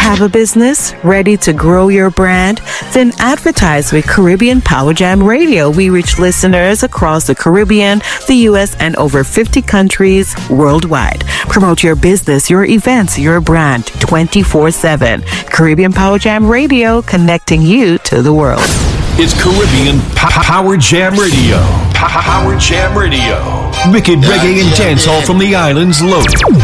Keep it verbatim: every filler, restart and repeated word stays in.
Have a business ready to grow your brand? Then advertise with Caribbean Power Jam Radio. We reach listeners across the Caribbean, the U S, and over fifty countries worldwide. Promote your business, your events, your brand twenty-four seven. Caribbean Power Jam Radio, connecting you to the world. It's Caribbean Power Jam Radio. Power Jam Radio. Wicked reggae and dancehall from the islands loaded.